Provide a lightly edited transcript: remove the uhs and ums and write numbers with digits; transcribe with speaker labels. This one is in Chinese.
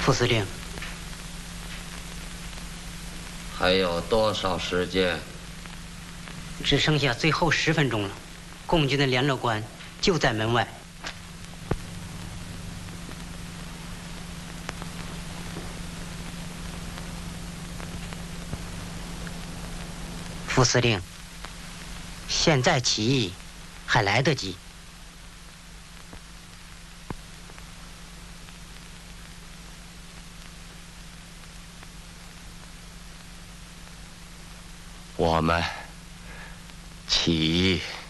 Speaker 1: 副司令，
Speaker 2: 还有多少时间？
Speaker 1: 只剩下最后10分钟了。共军的联络官就在门外。副司令，现在起义还来得及。
Speaker 2: 我们起义。